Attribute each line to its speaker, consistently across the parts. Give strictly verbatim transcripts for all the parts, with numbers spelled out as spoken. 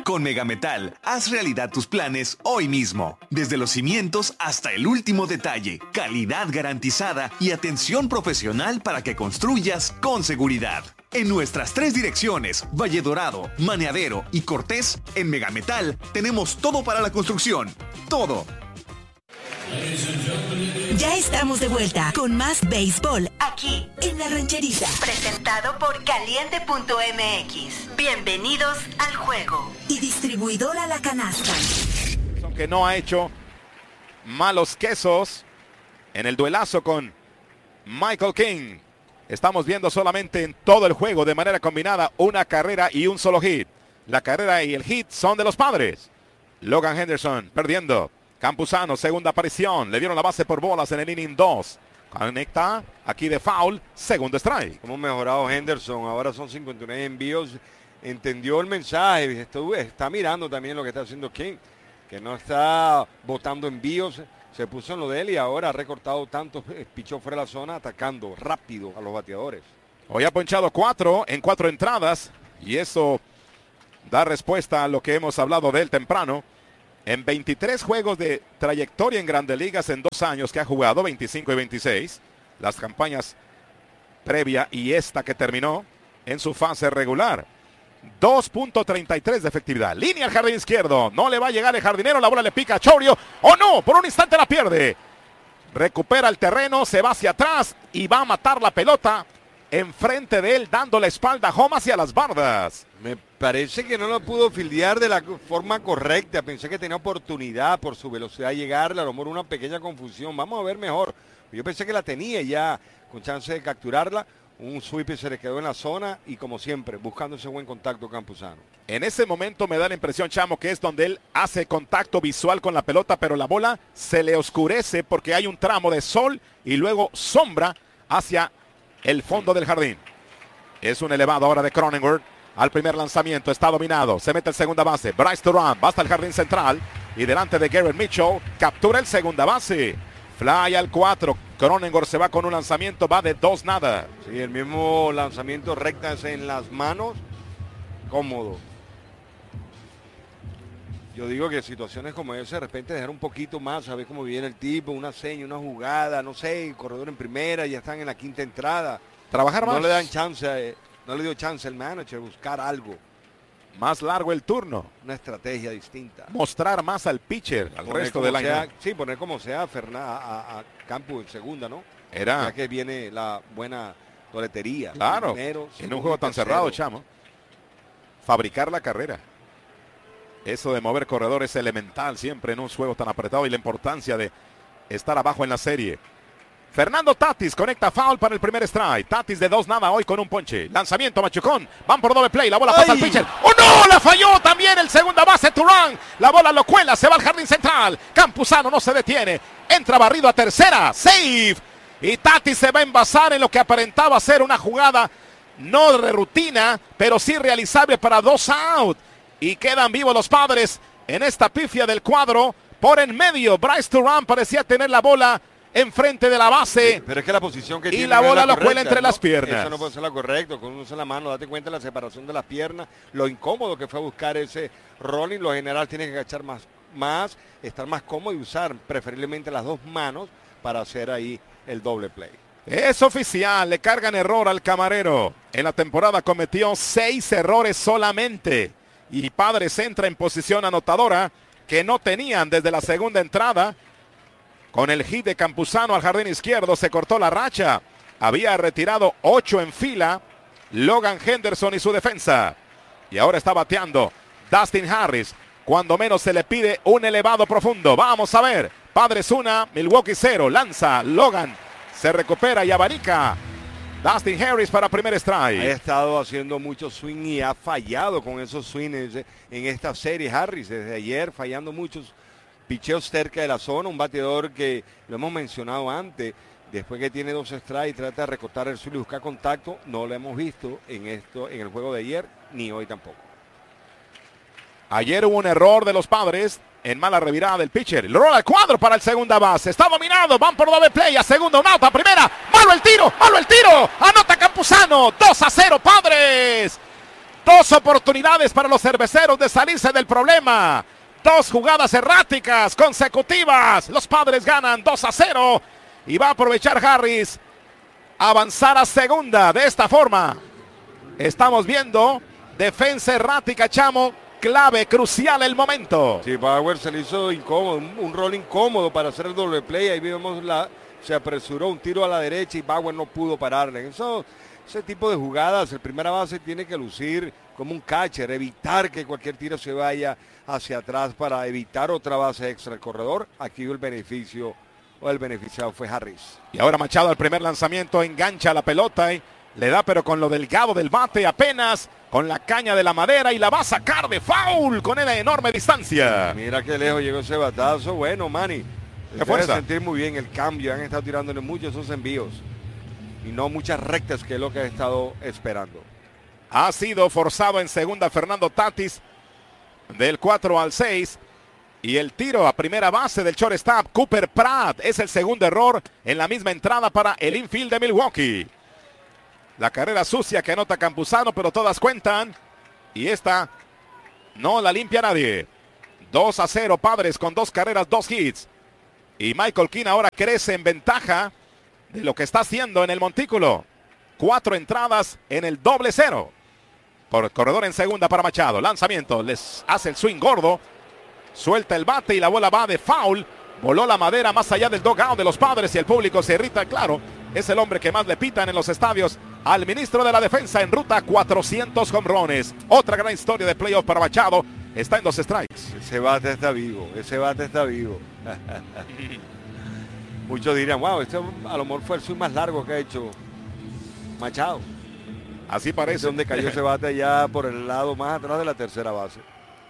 Speaker 1: Con Megametal, haz realidad tus planes hoy mismo. Desde los cimientos hasta el último detalle. Calidad garantizada y atención profesional para que construyas con seguridad. En nuestras tres direcciones, Valle Dorado, Maneadero y Cortés, en Megametal tenemos todo para la construcción. Todo.
Speaker 2: Ya estamos de vuelta con más béisbol aquí en La Rancherita. Presentado por Caliente punto M X. Bienvenidos al juego. Y distribuidora La Canasta.
Speaker 3: Que no ha hecho malos quesos en el duelazo con Michael King. Estamos viendo solamente en todo el juego de manera combinada una carrera y un solo hit. La carrera y el hit son de los Padres. Logan Henderson perdiendo. Campuzano, segunda aparición. Le dieron la base por bolas en el inning dos. Conecta aquí de foul, segundo strike.
Speaker 4: Hemos mejorado Henderson. Ahora son cincuenta y nueve envíos. Entendió el mensaje. Estuvo, está mirando también lo que está haciendo King. Que no está botando envíos. Se puso en lo de él y ahora ha recortado tanto, pichó fuera de la zona, atacando rápido a los bateadores.
Speaker 3: Hoy ha ponchado cuatro en cuatro entradas y eso da respuesta a lo que hemos hablado de él temprano. En veintitrés juegos de trayectoria en Grandes Ligas en dos años que ha jugado, veinticinco y veintiséis, las campañas previa y esta que terminó en su fase regular. dos punto treinta y tres de efectividad. Línea al jardín izquierdo. No le va a llegar el jardinero. La bola le pica a Chourio. ¡Oh no! Por un instante la pierde. Recupera el terreno. Se va hacia atrás. Y va a matar la pelota. Enfrente de él. Dando la espalda a home hacia las bardas.
Speaker 4: Me parece que no lo pudo fildear de la forma correcta. Pensé que tenía oportunidad por su velocidad de llegarle. A lo mejor una pequeña confusión. Vamos a ver mejor. Yo pensé que la tenía ya con chance de capturarla. Un sweep se le quedó en la zona y como siempre, buscando ese buen contacto Campuzano.
Speaker 3: En ese momento me da la impresión, Chamo, que es donde él hace contacto visual con la pelota, pero la bola se le oscurece porque hay un tramo de sol y luego sombra hacia el fondo del jardín. Es un elevado ahora de Cronenworth. Al primer lanzamiento está dominado. Se mete en segunda base. Bryce Durant va hasta el jardín central y delante de Garrett Mitchell captura el segunda base. Fly al cuatro. Cronenworth se va con un lanzamiento, va de dos nada.
Speaker 4: Sí, el mismo lanzamiento, rectas en las manos, cómodo. Yo digo que situaciones como esa, de repente dejar un poquito más, a ver cómo viene el tipo, una seña, una jugada, no sé, corredor en primera, ya están en la quinta entrada.
Speaker 3: Trabajar más.
Speaker 4: No le dan chance, eh, no le dio chance el manager buscar algo.
Speaker 3: Más largo el turno.
Speaker 4: Una estrategia distinta.
Speaker 3: Mostrar más al pitcher, al
Speaker 4: poner
Speaker 3: resto del año.
Speaker 4: Sí, poner como sea a, Fernan, a, a Campo en segunda, ¿no?
Speaker 3: Era.
Speaker 4: Ya que viene la buena toletería.
Speaker 3: Claro,
Speaker 4: primero,
Speaker 3: en un juego tan cerrado, Chamo. Fabricar la carrera. Eso de mover corredor es elemental siempre en un juego tan apretado y la importancia de estar abajo en la serie. Fernando Tatis conecta foul para el primer strike. Tatis de dos nada hoy con un ponche. Lanzamiento machucón. Van por doble play. La bola pasa
Speaker 4: ¡Ay!
Speaker 3: al pitcher. ¡Oh no! La falló también el segunda base Turán. La bola lo cuela. Se va al jardín central. Campuzano no se detiene. Entra barrido a tercera. Save. Y Tatis se va a envasar en lo que aparentaba ser una jugada no de rutina, pero sí realizable para dos out. Y quedan vivos los Padres en esta pifia del cuadro. Por en medio. Bryce Turán parecía tener la bola enfrente de la base.
Speaker 4: Sí, pero es que la posición que
Speaker 3: y
Speaker 4: tiene
Speaker 3: la
Speaker 4: no es
Speaker 3: bola
Speaker 4: la
Speaker 3: lo
Speaker 4: correcta,
Speaker 3: cuela entre
Speaker 4: ¿no?
Speaker 3: las piernas.
Speaker 4: Eso no puede ser la correcta, con uno en la mano, date cuenta de la separación de las piernas, lo incómodo que fue a buscar ese rolling, lo general tiene que agachar más, más, estar más cómodo y usar preferiblemente las dos manos para hacer ahí el doble play.
Speaker 3: Es oficial, le cargan error al camarero. En la temporada cometió seis errores solamente. Y Padres entra en posición anotadora que no tenían desde la segunda entrada. Con el hit de Campuzano al jardín izquierdo se cortó la racha. Había retirado ocho en fila Logan Henderson y su defensa. Y ahora está bateando Dustin Harris. Cuando menos se le pide un elevado profundo. Vamos a ver. Padres una, Milwaukee cero. Lanza Logan. Se recupera y abanica Dustin Harris para primer strike.
Speaker 4: Ha estado haciendo mucho swing y ha fallado con esos swings en esta serie Harris. Desde ayer fallando muchos picheos cerca de la zona, un bateador que lo hemos mencionado antes, después que tiene dos strikes, trata de recortar el suelo y buscar contacto, no lo hemos visto en esto, en el juego de ayer, ni hoy tampoco.
Speaker 3: Ayer hubo un error de los Padres en mala revirada del pitcher. El rola al cuadro para el segunda base. Está dominado, van por doble play, a segundo, un out, a primera, malo el tiro, malo el tiro, anota Campuzano, dos a cero Padres. Dos oportunidades para los cerveceros de salirse del problema. Dos jugadas erráticas consecutivas. Los Padres ganan dos a cero. Y va a aprovechar Harris avanzar a segunda. De esta forma estamos viendo defensa errática, Chamo. Clave, crucial el momento.
Speaker 4: Sí, Bauer se le hizo incómodo, un, un rol incómodo para hacer el doble play. Ahí vemos la, se apresuró un tiro a la derecha y Bauer no pudo pararle. Eso, ese tipo de jugadas, el primera base tiene que lucir como un catcher, evitar que cualquier tiro se vaya hacia atrás para evitar otra base extra del corredor. Aquí el beneficio o el beneficiado fue Harris.
Speaker 3: Y ahora Machado al primer lanzamiento engancha la pelota y le da, pero con lo delgado del bate apenas, con la caña de la madera, y la va a sacar de foul con una enorme distancia.
Speaker 4: Mira qué lejos llegó ese batazo. Bueno, Manny,
Speaker 3: qué fuerza.
Speaker 4: Sentir muy bien el cambio. Han estado tirándole muchos esos envíos y no muchas rectas, que es lo que ha estado esperando.
Speaker 3: Ha sido forzado en segunda Fernando Tatis del cuatro al seis. Y el tiro a primera base del shortstop Cooper Pratt es el segundo error en la misma entrada para el infield de Milwaukee. La carrera sucia que anota Campuzano, pero todas cuentan. Y esta no la limpia nadie. dos a cero Padres con dos carreras, dos hits. Y Michael King ahora crece en ventaja de lo que está haciendo en el montículo. Cuatro entradas en el doble cero. Por el corredor en segunda para Machado. Lanzamiento, les hace el swing gordo. Suelta el bate y la bola va de foul. Voló la madera más allá del dugout de los Padres y el público se irrita. Claro, es el hombre que más le pitan en los estadios al ministro de la defensa, en ruta a cuatrocientos jonrones. Otra gran historia de playoff para Machado. Está en dos strikes.
Speaker 4: Ese bate está vivo, ese bate está vivo. Muchos dirían, wow, este a lo mejor fue el swing más largo que ha hecho Machado.
Speaker 3: Así parece.
Speaker 4: Es donde cayó ese bate allá por el lado más atrás de la tercera base.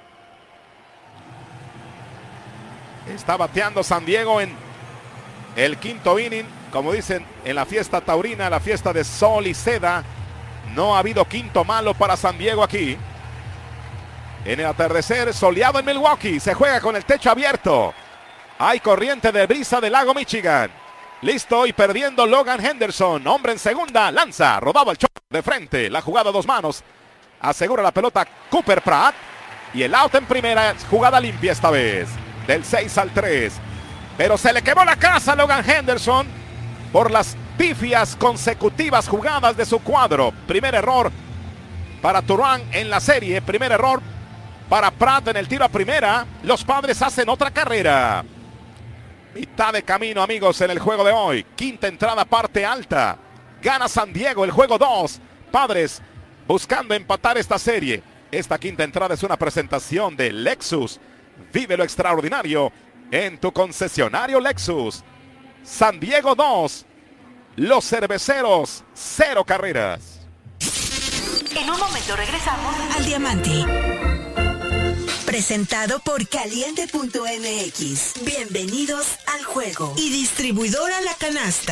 Speaker 3: Está bateando San Diego en el quinto inning. Como dicen en la fiesta taurina, la fiesta de sol y seda, no ha habido quinto malo para San Diego aquí. En el atardecer soleado en Milwaukee, se juega con el techo abierto. Hay corriente de brisa del lago Michigan. Listo y perdiendo Logan Henderson. Hombre en segunda, lanza, rodado el choque de frente. La jugada a dos manos. Asegura la pelota Cooper Pratt. Y el out en primera, jugada limpia esta vez. Del seis al tres. Pero se le quemó la casa a Logan Henderson por las pifias consecutivas jugadas de su cuadro. Primer error para Turán en la serie. Primer error para Pratt en el tiro a primera. Los Padres hacen otra carrera. Mitad de camino, amigos, en el juego de hoy. Quinta entrada, parte alta. Gana San Diego el juego dos. Padres buscando empatar esta serie. Esta quinta entrada es una presentación de Lexus. Vive lo extraordinario en tu concesionario Lexus. San Diego dos. Los Cerveceros cero carreras.
Speaker 2: En un momento regresamos al Diamante. Presentado por Caliente punto M X. Bienvenidos al juego. Y distribuidora La Canasta.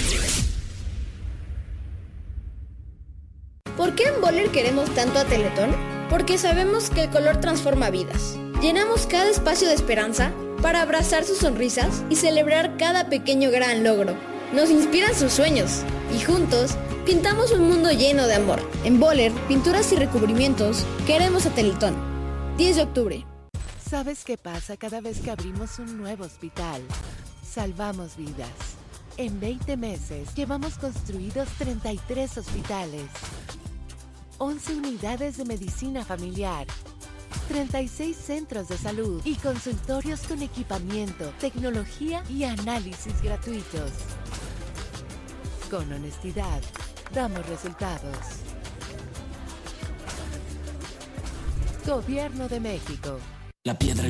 Speaker 5: ¿Por qué en Boller queremos tanto a Teletón? Porque sabemos que el color transforma vidas. Llenamos cada espacio de esperanza para abrazar sus sonrisas y celebrar cada pequeño gran logro. Nos inspiran sus sueños y juntos pintamos un mundo lleno de amor. En Boller, pinturas y recubrimientos, queremos a Teletón. diez de octubre.
Speaker 6: ¿Sabes qué pasa cada vez que abrimos un nuevo hospital? Salvamos vidas. En veinte meses llevamos construidos treinta y tres hospitales, once unidades de medicina familiar, treinta y seis centros de salud y consultorios con equipamiento, tecnología y análisis gratuitos. Con honestidad, damos resultados. Gobierno de México.
Speaker 7: La piedra